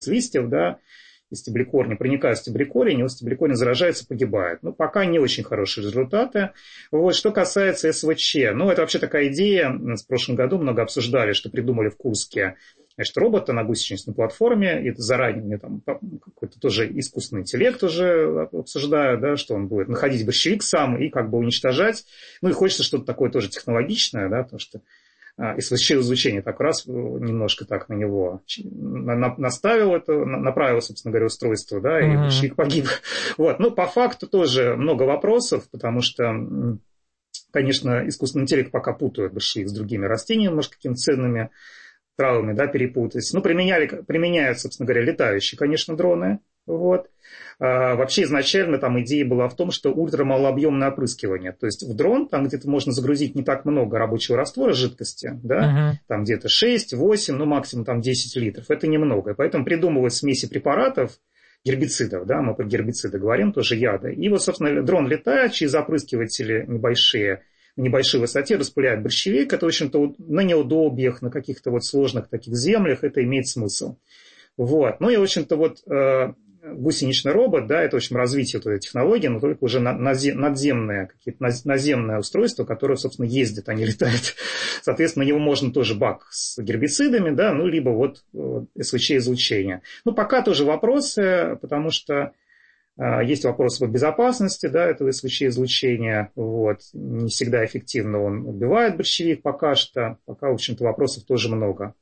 листьев, да, и стеблекорни, проникают в стеблекорень, и вот стеблекорень заражается, погибает. Ну, пока не очень хорошие результаты. Вот, что касается СВЧ, ну, это вообще такая идея, в прошлом году много обсуждали, что придумали в Курске, значит, робота на гусеничной платформе, и это заранее там какой-то тоже искусственный интеллект уже обсуждают, да, что он будет находить борщевик сам и как бы уничтожать. Ну, и хочется что-то такое тоже технологичное, да, потому что СВЧ-излучение так раз немножко так на него наставил это, направил, собственно говоря, устройство, да, и борщевик погиб. Вот. Ну, по факту тоже много вопросов, потому что, конечно, искусственный интеллект пока путает борщевик с другими растениями, может, какими-то ценными травами, да, перепутать. Ну, применяют, собственно говоря, летающие, конечно, дроны. Вот. Вообще изначально там идея была в том, что ультрамалообъемное опрыскивание. То есть в дрон, там где-то можно загрузить не так много рабочего раствора жидкости, да, там где-то 6, 8, ну максимум там 10 литров. Это немного. Поэтому придумывают смеси препаратов, гербицидов, да, мы про гербициды говорим, тоже яды. И вот, собственно, дрон летает, через опрыскиватели небольшие, на небольшой высоте распыляет борщевик. Это, в общем-то, на неудобьях, на каких-то вот сложных таких землях это имеет смысл. Вот. Ну и, в общем-то, вот гусеничный робот, да, это, в общем, развитие этой технологии, но только уже надземное, какие-то наземное устройство, которое, собственно, ездит, а не летает. Соответственно, на него можно тоже бак с гербицидами, да, ну, либо вот СВЧ-излучение. Ну, пока тоже вопросы, потому что есть вопросы по безопасности, да, этого СВЧ-излучения, вот, не всегда эффективно он убивает борщевик пока что, пока, в общем-то, вопросов тоже много.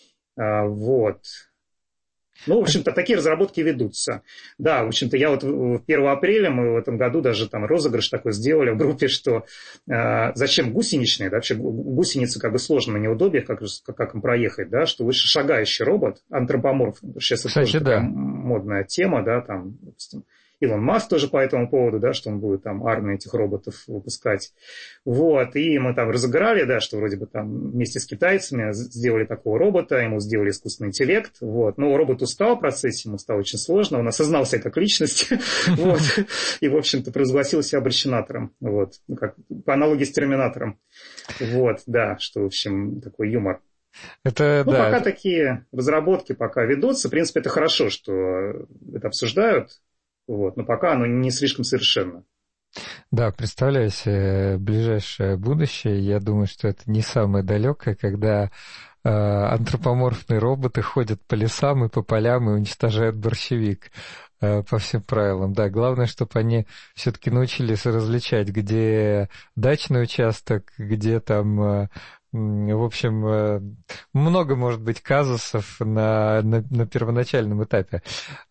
Вот. Ну, в общем-то, такие разработки ведутся. Да, в общем-то, я вот 1 апреля мы в этом году даже там розыгрыш такой сделали в группе, что зачем гусеничные, да, вообще гусеницы как бы сложно на неудобьях, как им проехать, да, что лучше шагающий робот, антропоморфный. Сейчас это тоже такая модная тема, да, там, допустим, Илон Маск тоже по этому поводу, да, что он будет там армию этих роботов выпускать. Вот, и мы там разыграли, да, что вроде бы там вместе с китайцами сделали такого робота, ему сделали искусственный интеллект, вот. Но робот устал в процессе, ему стало очень сложно, он осознал себя как личность, вот, и, в общем-то, провозгласил себя борщинатором, вот, как по аналогии с терминатором. Вот, да, что, в общем, такой юмор. Это, ну, да, пока такие разработки пока ведутся, в принципе, это хорошо, что это обсуждают. Вот, но пока оно не слишком совершенно. Да, представляю себе ближайшее будущее. Я думаю, что это не самое далекое, когда антропоморфные роботы ходят по лесам и по полям и уничтожают борщевик по всем правилам. Да, главное, чтобы они все-таки научились различать, где дачный участок, где там... В общем, много может быть казусов на первоначальном этапе.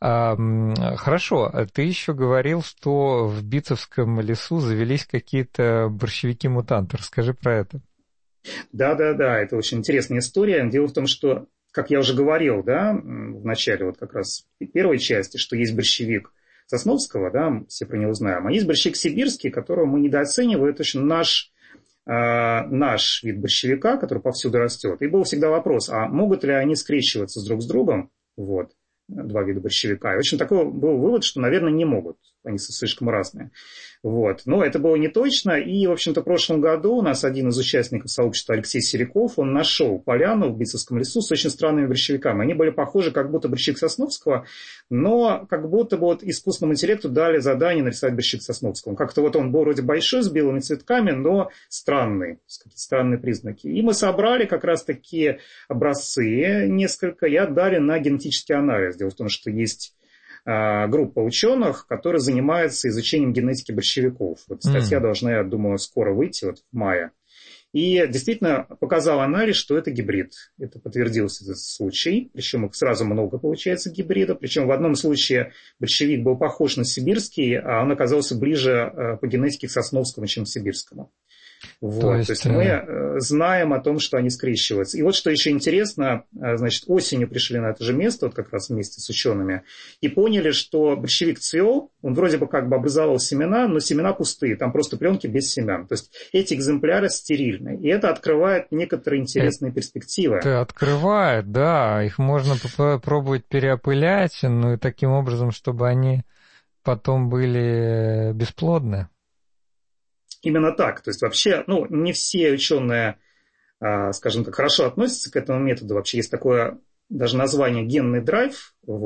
Хорошо, ты еще говорил, что в Битцевском лесу завелись какие-то борщевики-мутанты. Расскажи про это. Да, это очень интересная история. Дело в том, что, как я уже говорил, да, в начале вот как раз первой части, что есть борщевик Сосновского, да, все про него знаем, а есть борщевик сибирский, которого мы недооцениваем, это очень наш вид борщевика, который повсюду растет. И был всегда вопрос, а могут ли они скрещиваться друг с другом, вот, два вида борщевика. И, в общем, такой был вывод, что, наверное, не могут. Они слишком разные. Вот. Но это было не точно. И, в общем-то, в прошлом году у нас один из участников сообщества, Алексей Сериков, он нашел поляну в Битцевском лесу с очень странными борщевиками. Они были похожи, как будто борщевик Сосновского, но как будто бы вот искусственному интеллекту дали задание нарисовать борщевик Сосновского. Как-то вот он был вроде большой, с белыми цветками, но странный, странные признаки. И мы собрали как раз такие образцы несколько и отдали на генетический анализ. Дело в том, что есть группа ученых, которая занимается изучением генетики борщевиков. Вот статья должна, я думаю, скоро выйти, вот в мае. И действительно показал анализ, что это гибрид. Это подтвердился этот случай. Причем их сразу много получается гибридов. Причем в одном случае борщевик был похож на сибирский, а он оказался ближе по генетике к сосновскому, чем к сибирскому. Вот, то есть мы знаем о том, что они скрещиваются. И вот что еще интересно, значит, осенью пришли на это же место, вот как раз вместе с учеными, и поняли, что борщевик цвел, он вроде бы как бы образовал семена, но семена пустые, там просто пленки без семян. То есть эти экземпляры стерильны. И это открывает некоторые интересные перспективы. Это открывает, да, их можно попробовать переопылять, ну и таким образом, чтобы они потом были бесплодны. Именно так. То есть вообще, ну, не все ученые, скажем так, хорошо относятся к этому методу. Вообще есть такое даже название генный драйв.